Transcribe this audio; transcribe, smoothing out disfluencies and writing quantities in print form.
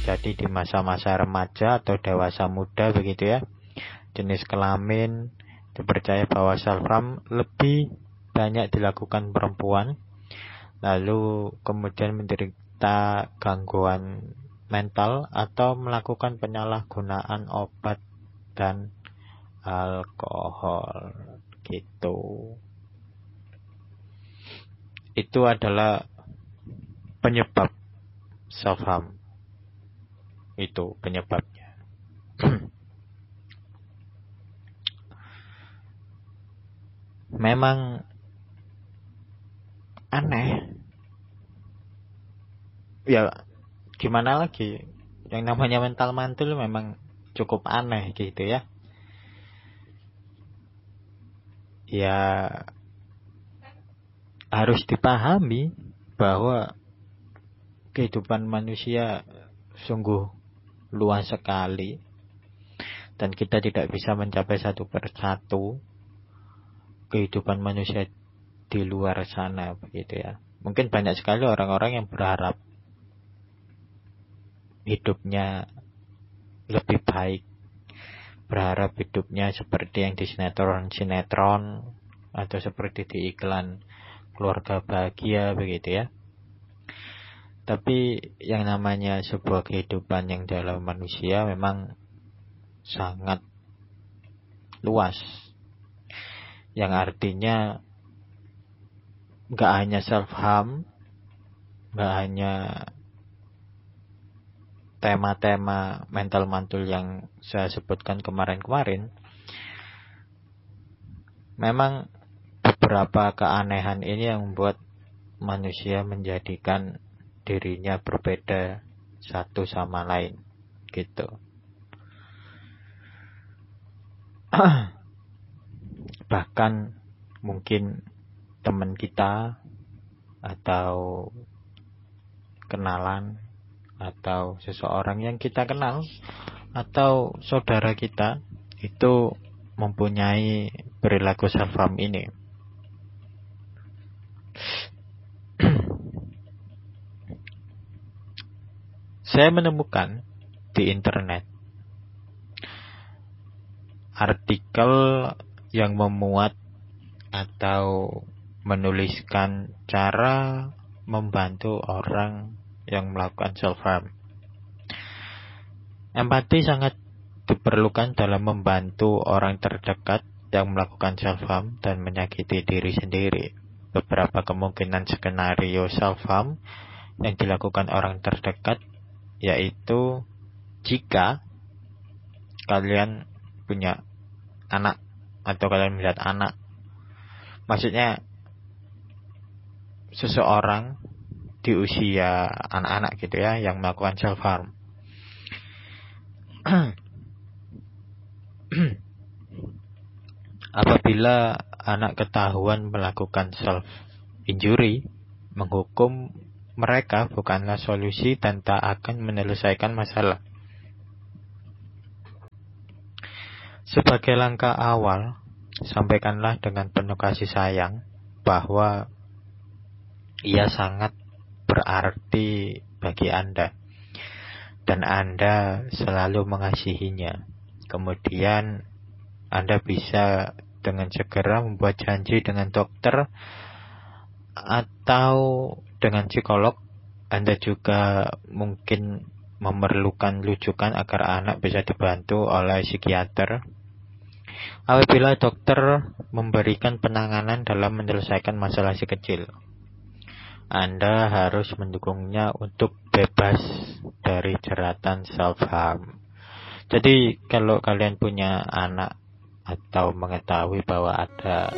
terjadi di masa-masa remaja atau dewasa muda begitu ya. Jenis kelamin dipercaya bahwa self-harm lebih banyak dilakukan perempuan, lalu kemudian menderita gangguan mental atau melakukan penyalahgunaan obat dan alkohol gitu. Itu adalah penyebab self-harm. Itu penyebabnya. Memang aneh. Ya, gimana lagi? Yang namanya mental mantul memang cukup aneh gitu ya. Ya, harus dipahami bahwa kehidupan manusia sungguh luas sekali dan kita tidak bisa mencapai satu persatu kehidupan manusia di luar sana begitu ya. Mungkin banyak sekali orang-orang yang berharap hidupnya lebih baik, berharap hidupnya seperti yang di sinetron atau seperti di iklan keluarga bahagia begitu ya. Tapi yang namanya sebuah kehidupan yang dalam manusia memang sangat luas, yang artinya gak hanya self-harm, gak hanya tema-tema mental mantul yang saya sebutkan kemarin-kemarin. Memang beberapa keanehan ini yang membuat manusia menjadikan dirinya berbeda satu sama lain gitu. Bahkan mungkin teman kita atau kenalan atau seseorang yang kita kenal atau saudara kita itu mempunyai perilaku self-harm ini. Saya menemukan di internet artikel yang memuat atau menuliskan cara membantu orang yang melakukan self-harm. Empati sangat diperlukan dalam membantu orang terdekat yang melakukan self-harm dan menyakiti diri sendiri. Beberapa kemungkinan skenario self-harm yang dilakukan orang terdekat yaitu jika kalian punya anak atau kalian melihat anak, maksudnya seseorang di usia anak-anak gitu ya yang melakukan self-harm. Apabila anak ketahuan melakukan self-injury, menghukum mereka bukanlah solusi dan tak akan menyelesaikan masalah. Sebagai langkah awal, sampaikanlah dengan penuh kasih sayang bahwa ia sangat berarti bagi Anda dan Anda selalu mengasihinya. Kemudian Anda bisa dengan segera membuat janji dengan dokter atau dengan psikolog. Anda juga mungkin memerlukan rujukan agar anak bisa dibantu oleh psikiater. Apabila dokter memberikan penanganan dalam menyelesaikan masalah si kecil, Anda harus mendukungnya untuk bebas dari jeratan self-harm. Jadi kalau kalian punya anak atau mengetahui bahwa ada